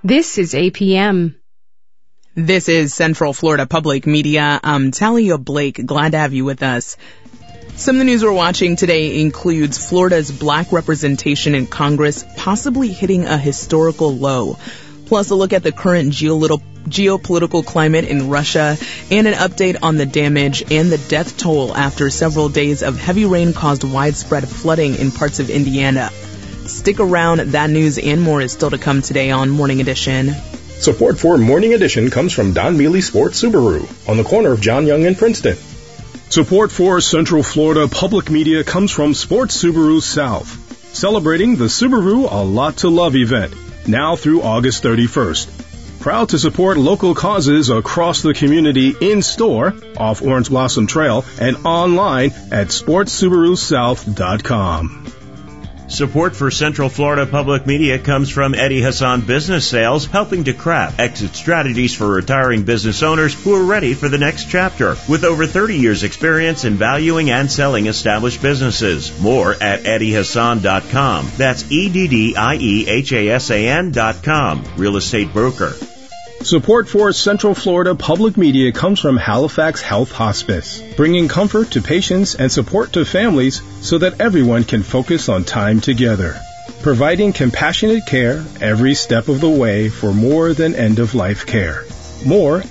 This is APM. This is Central Florida Public Media. I'm Talia Blake. Glad to have you with us. Some of the news we're watching today includes Florida's black representation in Congress possibly hitting a historical low. Plus a look at the current geopolitical climate in Russia and an update on the damage and the death toll after several days of heavy rain caused widespread flooding in parts of Indiana. Stick around. That news and more is still to come today on Morning Edition. Support for Morning Edition comes from Don Mealy Sports Subaru on the corner of John Young and Princeton. Support for Central Florida Public Media comes from Sports Subaru South, celebrating the Subaru A Lot to Love event, now through August 31st. Proud to support local causes across the community in-store, off Orange Blossom Trail, and online at sportsubarusouth.com. Support for Central Florida Public Media comes from Eddie Hassan Business Sales, helping to craft exit strategies for retiring business owners who are ready for the next chapter. With over 30 years experience in valuing and selling established businesses. More at eddiehassan.com. That's EDDIEHASAN.com. Real estate broker. Support for Central Florida Public Media comes from Halifax Health Hospice, bringing comfort to patients and support to families so that everyone can focus on time together. Providing compassionate care every step of the way for more than end-of-life care. More